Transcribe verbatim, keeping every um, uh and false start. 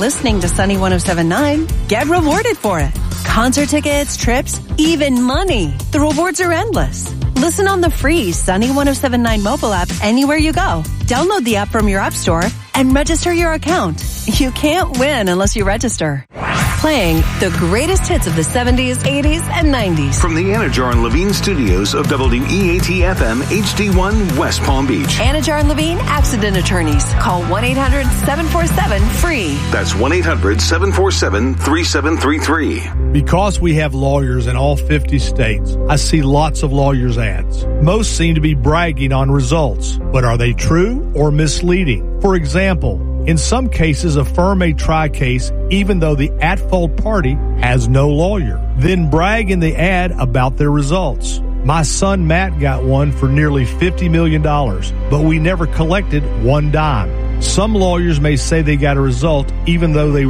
listening to Sunny one oh seven point nine, get rewarded for it. Concert tickets, trips, even money. The rewards are endless. Listen on the free Sunny one oh seven point nine mobile app anywhere you go. Download the app from your app store and register your account. You can't win unless you register. Playing the greatest hits of the seventies, eighties, and nineties. From the Anajar and Levine studios of W E A T F M H D one West Palm Beach. Anajar and Levine Accident Attorneys. Call one eight hundred seven four seven free. That's one eight hundred seven four seven three seven three three. Because we have lawyers in all fifty states, I see lots of lawyers' ads. Most seem to be bragging on results, but are they true or misleading? For example, in some cases, a firm may try a case even though the at-fault party has no lawyer, then brag in the ad about their results. My son Matt got one for nearly fifty million dollars, but we never collected one dime. Some lawyers may say they got a result even though they